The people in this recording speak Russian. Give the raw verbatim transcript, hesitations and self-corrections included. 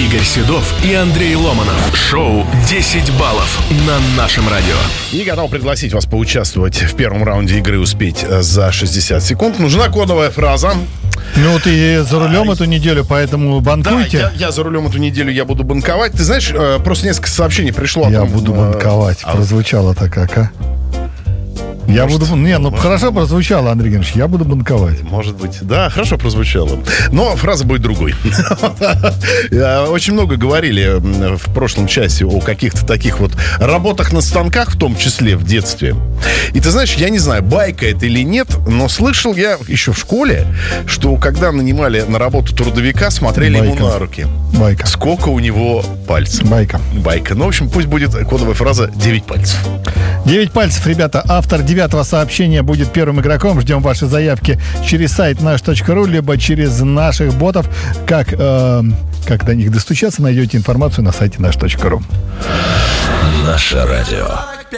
Игорь Седов и Андрей Ломанов. Шоу «десять баллов» на нашем радио. И готов пригласить вас поучаствовать в первом раунде игры «Успеть за шестьдесят секунд». Нужна кодовая фраза. Ну, ты за рулем а, эту неделю, поэтому банкуйте. Да, я, я за рулем эту неделю, я буду банковать. Ты знаешь, просто несколько сообщений пришло. Я о том, буду банковать. А... Прозвучало-то как, а? Я может, буду... Не, ну может... хорошо прозвучало, Андрей Геннадьевич, я буду банковать. Может быть. Да, хорошо прозвучало. Но фраза будет другой. Очень много говорили в прошлом часе о каких-то таких вот работах на станках, в том числе в детстве. И ты знаешь, я не знаю, байка это или нет, но слышал я еще в школе, что когда нанимали на работу трудовика, смотрели байка. ему на руки. Байка. Сколько у него пальцев. Байка. Байка. Ну, в общем, пусть будет кодовая фраза девять пальцев. девять пальцев, ребята. Автор девятого сообщения будет первым игроком. Ждем ваши заявки через сайт наш точка ру, либо через наших ботов. Как, э, как до них достучаться, найдете информацию на сайте наш точка ру. Наше радио.